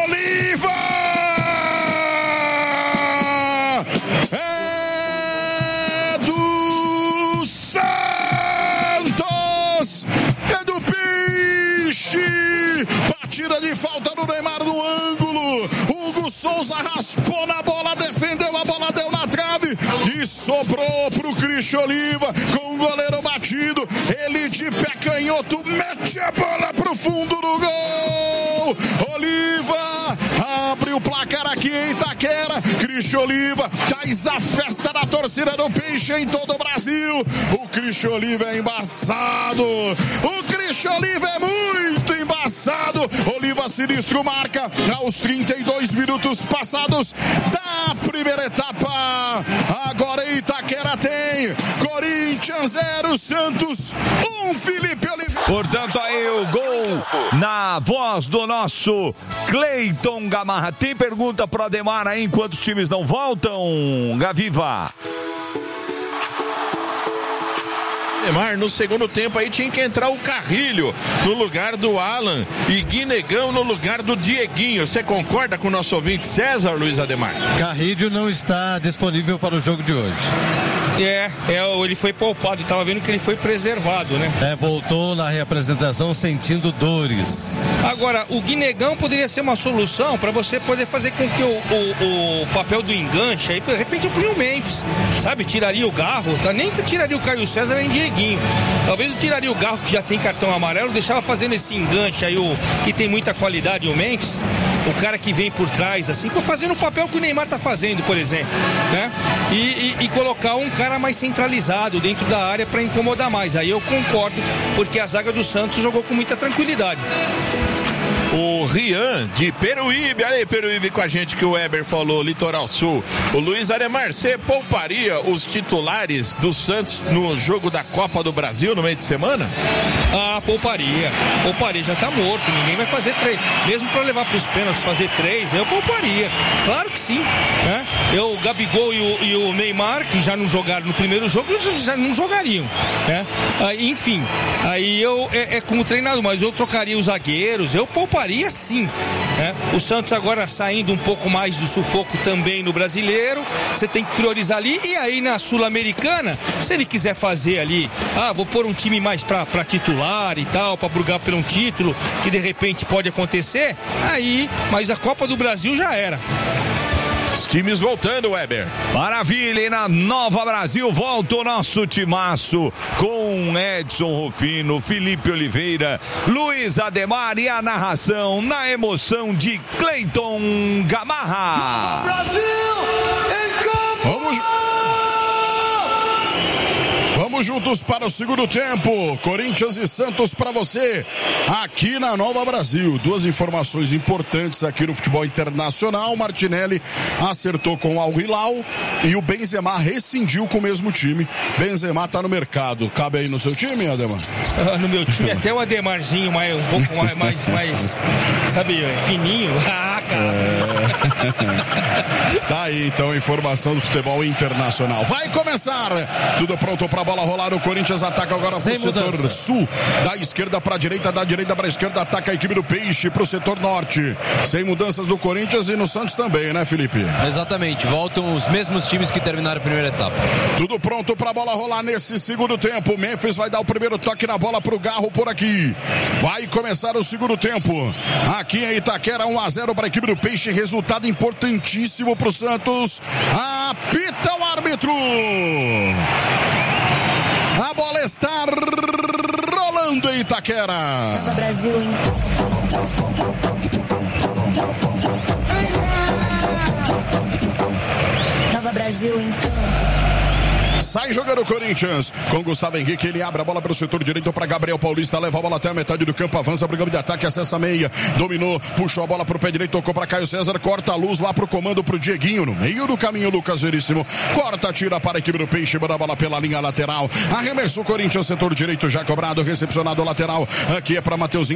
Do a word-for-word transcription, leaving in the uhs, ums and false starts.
Oliva! É do Santos! É do Peixe! Batida de falta do Neymar no ângulo. Hugo Souza raspou na bola, defendeu a bola, deu na trave e sobrou pro Christian Oliva com o goleiro batido. Ele de pé canhoto mete a bola pro fundo do gol. Oliva abre o placar aqui em Itaquera. Christian Oliva faz a festa da torcida do Peixe em todo o Brasil. O Christian Oliva é embaçado. O Christian Oliva é muito embaçado. Oliva sinistro marca aos trinta e dois minutos passados da primeira etapa. Agora Itaquera tem Corinthians zero, Santos um, Felipe Oliveira. Portanto, aí o gol na voz do nosso Cleiton Gamarra. Tem pergunta pro Ademar aí enquanto os times não voltam, Gaviva? Ademar, no segundo tempo aí tinha que entrar o Carrilho no lugar do Alan e Guinegão no lugar do Dieguinho. Você concorda com o nosso ouvinte César, Luiz Ademar? Carrilho não está disponível para o jogo de hoje. É, é ele foi poupado, estava vendo que ele foi preservado, né? É, voltou na reapresentação sentindo dores. Agora, o Guinegão poderia ser uma solução para você poder fazer com que o, o, o papel do enganche, aí de repente eu punha o Memphis, sabe? Tiraria o Garro, tá? Nem tiraria o Caio César nem Dieguinho. Talvez eu tiraria o Garro, que já tem cartão amarelo, deixava fazendo esse enganche aí, o que tem muita qualidade, o Memphis, o cara que vem por trás, assim, fazendo o papel que o Neymar tá fazendo, por exemplo, né? E, e, e colocar um cara mais centralizado dentro da área para incomodar mais. Aí eu concordo, porque a zaga do Santos jogou com muita tranquilidade. O Rian de Peruíbe, olha aí Peruíbe com a gente que o Weber falou, Litoral Sul. O Luiz Ademar, você pouparia os titulares do Santos no jogo da Copa do Brasil no meio de semana? Ah, pouparia, pouparia, já tá morto, ninguém vai fazer três, mesmo para levar para os pênaltis fazer três, eu pouparia, claro que sim, né? Eu, o Gabigol e o, e o Neymar, que já não jogaram no primeiro jogo, já não jogariam, né? Ah, enfim, aí eu, é, é como treinador, mas eu trocaria os zagueiros, eu pouparia sim, né? O Santos agora saindo um pouco mais do sufoco também no brasileiro, você tem que priorizar ali, e aí na Sul-Americana, se ele quiser fazer ali, ah, vou pôr um time mais pra, pra titular e tal, pra brigar por um título, que de repente pode acontecer, aí, mas a Copa do Brasil já era. Os times voltando, Weber. Maravilha, e na Nova Brasil volta o nosso timaço com Edson Rufino, Felipe Oliveira, Luiz Ademar e a narração na emoção de Cleiton Gamarra. Nova Brasil em campo! Vamos... Vamos juntos para o segundo tempo. Corinthians e Santos para você aqui na Nova Brasil. Duas informações importantes aqui no futebol internacional. O Martinelli acertou com o Al Hilal e o Benzema rescindiu com o mesmo time. Benzema tá no mercado. Cabe aí no seu time, Ademar? Uh, no meu time até o Ademarzinho mais, um pouco mais, mais, mais sabe, fininho. Ah, cara. É... tá aí então a informação do futebol internacional. Vai começar. Tudo pronto para a bola rolar. O Corinthians ataca agora pro setor sul, da esquerda para a direita, da direita para a esquerda, ataca a equipe do Peixe pro setor norte. Sem mudanças no Corinthians e no Santos também, né, Felipe? Exatamente, voltam os mesmos times que terminaram a primeira etapa. Tudo pronto para a bola rolar nesse segundo tempo. Memphis vai dar o primeiro toque na bola pro Garro por aqui. Vai começar o segundo tempo. Aqui em Itaquera, um a zero para a equipe do Peixe, resultado importantíssimo pro Santos. Apita o árbitro. A bola está rolando em Itaquera. Nova Brasil em Nova Brasil em Sai jogando o Corinthians com Gustavo Henrique, ele abre a bola para o setor direito para Gabriel Paulista, leva a bola até a metade do campo, avança para o campo de ataque, acessa a meia, dominou, puxou a bola para o pé direito, tocou para Caio César, corta a luz lá para o comando para o Dieguinho, no meio do caminho, Lucas Veríssimo, corta, tira para a equipe do Peixe, manda a bola pela linha lateral, arremessou o Corinthians, setor direito já cobrado, recepcionado lateral, aqui é para Mateuzinho.